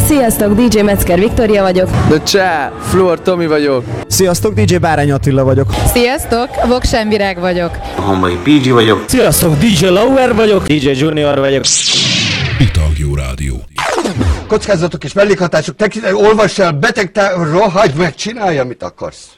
Sziasztok, DJ Metzger Viktória vagyok. De csá, Fluor Tomi vagyok. Sziasztok, DJ Bárány Attila vagyok. Sziasztok, Voksen Virág vagyok. Hombai PG vagyok. Sziasztok, DJ Lauer vagyok. DJ Junior vagyok. Italgi Rádió. Kockázatok és mellékhatások tekintetében olvass el, beteg rohagy meg, csinálj, amit akarsz.